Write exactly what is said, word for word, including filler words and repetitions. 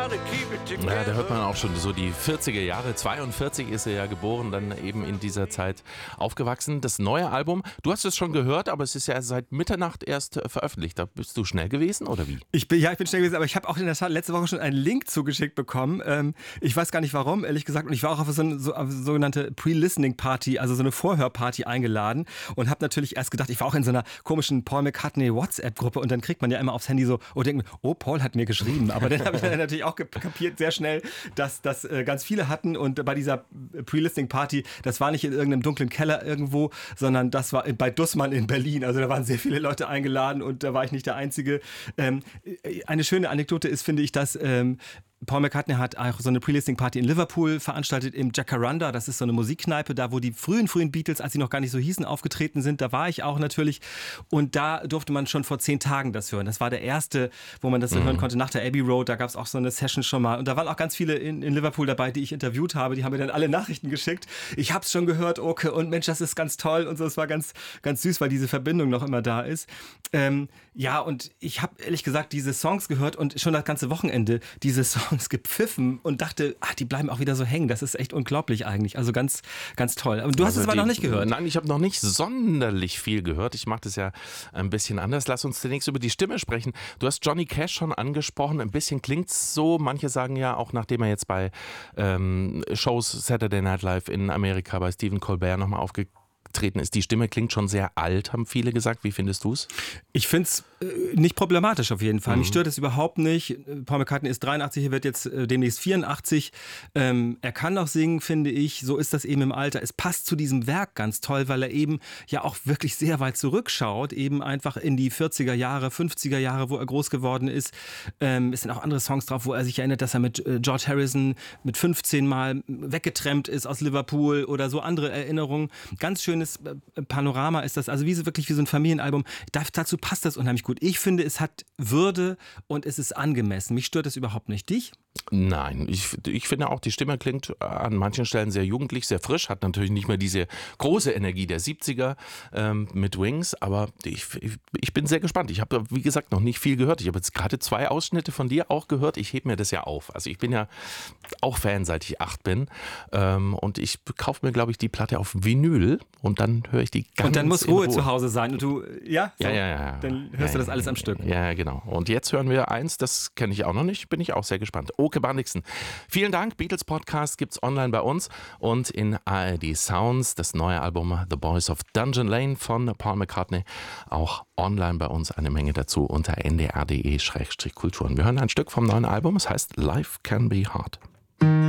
Ja, da hört man auch schon so die vierziger Jahre. zweiundvierzig ist er ja geboren, dann eben in dieser Zeit aufgewachsen. Das neue Album, du hast es schon gehört, aber es ist ja seit Mitternacht erst veröffentlicht. Da bist du schnell gewesen oder wie? Ich bin, ja, ich bin schnell gewesen, aber ich habe auch in der Tat letzte Woche schon einen Link zugeschickt bekommen. Ähm, ich weiß gar nicht warum, ehrlich gesagt. Und ich war auch auf so eine, so, auf eine sogenannte Pre-Listening-Party, also so eine Vorhörparty eingeladen und habe natürlich erst gedacht, ich war auch in so einer komischen Paul McCartney WhatsApp-Gruppe und dann kriegt man ja immer aufs Handy so, oh, denkt mir, oh, Paul hat mir geschrieben. Aber dann habe ich dann natürlich auch kapiert sehr schnell, dass das äh, ganz viele hatten und bei dieser Pre-Listening-Party, das war nicht in irgendeinem dunklen Keller irgendwo, sondern das war bei Dussmann in Berlin. Also da waren sehr viele Leute eingeladen und da war ich nicht der Einzige. Ähm, eine schöne Anekdote ist, finde ich, dass ähm, Paul McCartney hat auch so eine Pre-Listening-Party in Liverpool veranstaltet im Jacaranda. Das ist so eine Musikkneipe, da wo die frühen, frühen Beatles, als sie noch gar nicht so hießen, aufgetreten sind. Da war ich auch natürlich. Und da durfte man schon vor zehn Tagen das hören. Das war der erste, wo man das so mhm. hören konnte nach der Abbey Road. Da gab es auch so eine Session schon mal. Und da waren auch ganz viele in, in Liverpool dabei, die ich interviewt habe. Die haben mir dann alle Nachrichten geschickt. Ich habe es schon gehört, okay. Und Mensch, das ist ganz toll. Und so, es war ganz, ganz süß, weil diese Verbindung noch immer da ist. Ähm, ja, und ich habe ehrlich gesagt diese Songs gehört und schon das ganze Wochenende diese Songs gepfiffen und dachte, ach, die bleiben auch wieder so hängen. Das ist echt unglaublich eigentlich. Also ganz, ganz toll. Und du hast also es aber die, noch nicht gehört. Nein, ich habe noch nicht sonderlich viel gehört. Ich mache das ja ein bisschen anders. Lass uns zunächst über die Stimme sprechen. Du hast Johnny Cash schon angesprochen. Ein bisschen klingt's so. Manche sagen ja, auch nachdem er jetzt bei ähm, Shows Saturday Night Live in Amerika bei Stephen Colbert nochmal aufgetreten ist. Die Stimme klingt schon sehr alt, haben viele gesagt. Wie findest du es? Ich finde es äh, nicht problematisch auf jeden Fall. Mhm. Mich stört es überhaupt nicht. Paul McCartney ist dreiundachtzig, er wird jetzt äh, demnächst vierundachtzig. Ähm, er kann noch singen, finde ich. So ist das eben im Alter. Es passt zu diesem Werk ganz toll, weil er eben ja auch wirklich sehr weit zurückschaut. Eben einfach in die vierziger Jahre, fünfziger Jahre, wo er groß geworden ist. Ähm, es sind auch andere Songs drauf, wo er sich erinnert, dass er mit äh, George Harrison mit fünfzehn Mal weggetrennt ist aus Liverpool oder so andere Erinnerungen. Ganz schönes Panorama ist das, also wie so, wirklich wie so ein Familienalbum. Das, dazu passt das unheimlich gut. Ich finde, es hat Würde und es ist angemessen. Mich stört es überhaupt nicht. Dich? Nein, ich, ich finde auch, die Stimme klingt an manchen Stellen sehr jugendlich, sehr frisch, hat natürlich nicht mehr diese große Energie der siebziger ähm, mit Wings, aber ich, ich, ich bin sehr gespannt. Ich habe, wie gesagt, noch nicht viel gehört. Ich habe jetzt gerade zwei Ausschnitte von dir auch gehört. Ich hebe mir das ja auf. Also ich bin ja auch Fan, seit ich acht bin, ähm, und ich kaufe mir, glaube ich, die Platte auf Vinyl und dann höre ich die ganz Und dann muss Ruhe, Ruhe zu Hause sein und du, ja? So, ja, ja, ja. Dann hörst ja, du das ja, alles am Stück. Ja, genau. Und jetzt hören wir eins, das kenne ich auch noch nicht, bin ich auch sehr gespannt. Oke Bannigsen. Vielen Dank. Beatles Podcast gibt's online bei uns und in A R D Sounds. Das neue Album The Boys of Dungeon Lane von Paul McCartney auch online bei uns. Eine Menge dazu unter n d r punkt d e Schrägstrich Kulturen. Wir hören ein Stück vom neuen Album. Es heißt Life Can Be Hard.